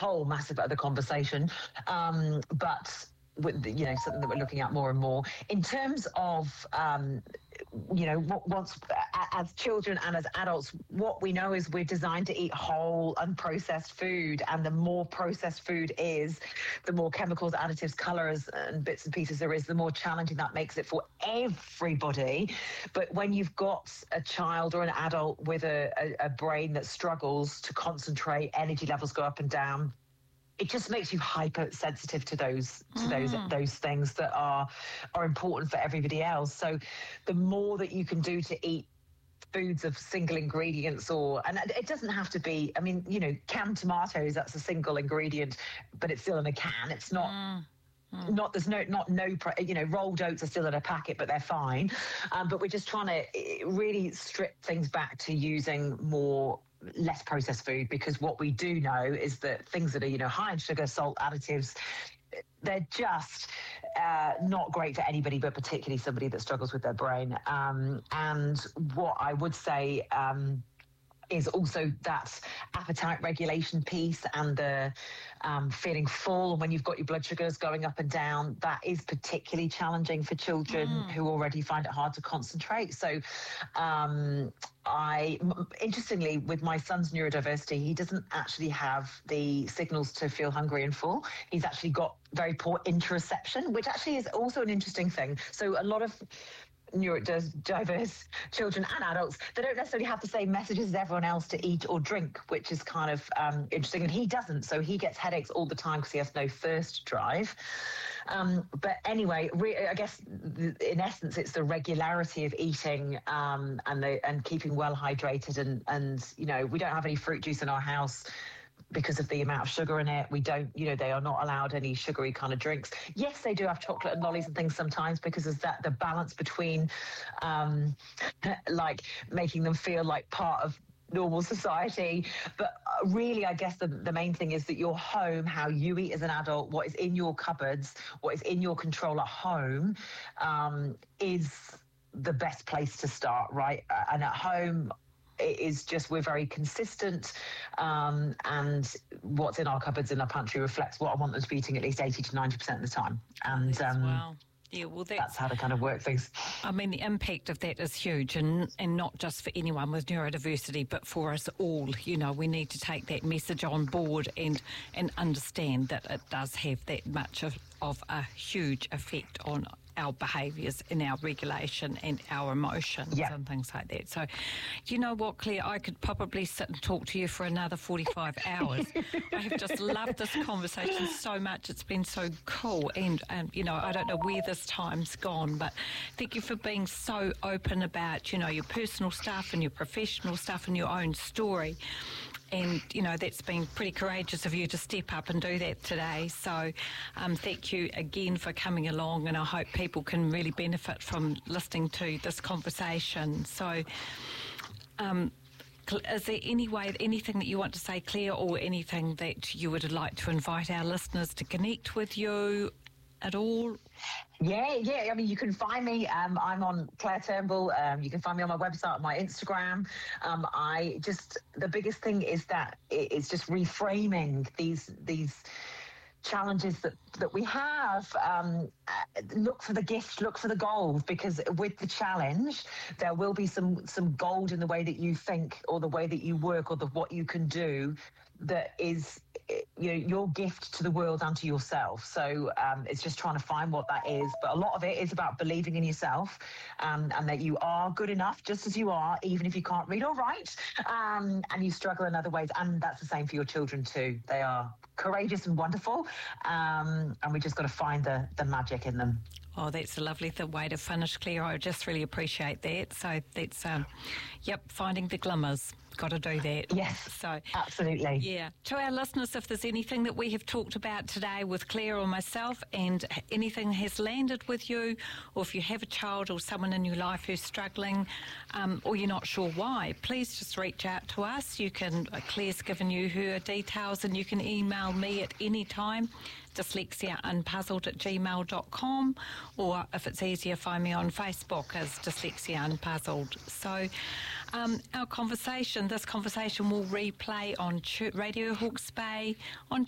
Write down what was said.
whole massive other conversation. But with something that we're looking at more and more in terms of once as children and as adults, what we know is we're designed to eat whole unprocessed food, and the more processed food is, the more chemicals, additives, colors and bits and pieces there is, the more challenging that makes it for everybody. But when you've got a child or an adult with a brain that struggles to concentrate, energy levels go up and down, it just makes you hypersensitive to those things that are important for everybody else. So the more that you can do to eat foods of single ingredients, and it doesn't have to be, canned tomatoes, that's a single ingredient, but it's still in a can. It's not rolled oats are still in a packet, but they're fine. But we're just trying to really strip things back to using less processed food, because what we do know is that things that are high in sugar, salt, additives, they're just not great for anybody, but particularly somebody that struggles with their brain. And what I would say is also that appetite regulation piece and the feeling full when you've got your blood sugars going up and down. That is particularly challenging for children who already find it hard to concentrate. So interestingly, with my son's neurodiversity, he doesn't actually have the signals to feel hungry and full. He's actually got very poor interoception, which actually is also an interesting thing. So a lot of neurodiverse children and adults, they don't necessarily have the same messages as everyone else to eat or drink, which is kind of interesting. And he doesn't, so he gets headaches all the time because he has no thirst drive. But anyway, I guess in essence, it's the regularity of eating and keeping well hydrated. And we don't have any fruit juice in our house because of the amount of sugar in it. We don't, they are not allowed any sugary kind of drinks. Yes, they do have chocolate and lollies and things sometimes, because there's the balance between like making them feel like part of normal society. But really, I guess the main thing is that your home, how you eat as an adult, what is in your cupboards, what is in your control at home, is the best place to start, right? And at home, it is just, we're very consistent, and what's in our cupboards in our pantry reflects what I want them to be eating at least 80 to 90% of the time. And wow. Yeah, well, that's how to kind of work things. I mean, the impact of that is huge, and not just for anyone with neurodiversity, but for us all. We need to take that message on board and understand that it does have that much of a huge effect on our behaviours and our regulation and our emotions and things like that. So, you know what, Claire, I could probably sit and talk to you for another 45 hours. I have just loved this conversation so much. It's been so cool, and I don't know where this time's gone, but thank you for being so open about, your personal stuff and your professional stuff and your own story. And, that's been pretty courageous of you to step up and do that today. So thank you again for coming along, and I hope people can really benefit from listening to this conversation. So is there anything that you want to say, Claire, or anything that you would like to invite our listeners to connect with you at all? Yeah. I mean, you can find me. I'm on Claire Turnbull. You can find me on my website, my Instagram. The biggest thing is that it's just reframing these challenges that we have. Look for the gift, look for the gold, because with the challenge, there will be some gold in the way that you think, or the way that you work, or what you can do that is your gift to the world and to yourself. So it's just trying to find what that is. But a lot of it is about believing in yourself, and that you are good enough just as you are, even if you can't read or write, and you struggle in other ways. And that's the same for your children too. They are courageous and wonderful, and we just got to find the magic in them. Oh, that's a lovely way to finish, Claire. I just really appreciate that. So that's, finding the glimmers. Got to do that. Yes, so absolutely. Yeah. To our listeners, if there's anything that we have talked about today with Claire or myself, and anything has landed with you, or if you have a child or someone in your life who's struggling, or you're not sure why, please just reach out to us. You can, Claire's given you her details, and you can email me at any time, dyslexiaunpuzzled@gmail.com, or if it's easier, find me on Facebook as Dyslexia Unpuzzled. So this conversation will replay on Radio Hawke's Bay on